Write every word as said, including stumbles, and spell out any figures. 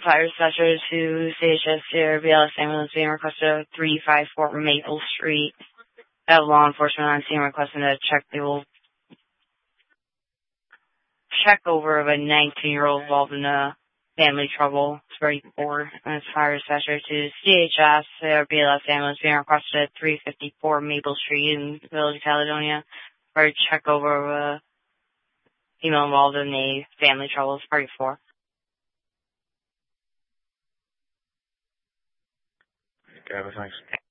fire dispatcher to C H S here. B L S ambulance being requested at three five four Maple Street. I have law enforcement on scene requesting to check the old check over of a nineteen-year-old involved in a family trouble. It's very poor. And it's fire dispatcher to C H S or B L S ambulance being requested at three fifty-four Maple Street in Village of Caledonia for a check over of a female involved in a family trouble. It's party four. Okay, thanks.